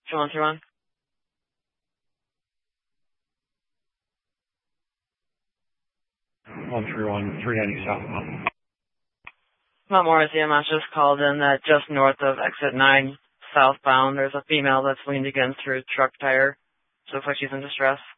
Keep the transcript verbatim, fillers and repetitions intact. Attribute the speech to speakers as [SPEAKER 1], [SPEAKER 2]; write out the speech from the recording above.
[SPEAKER 1] two one three one.
[SPEAKER 2] one three one, three ninety southbound.
[SPEAKER 1] Mount Morris E M S just called in that just north of exit nine southbound, there's a female that's leaned against her truck tire. So looks like she's in distress.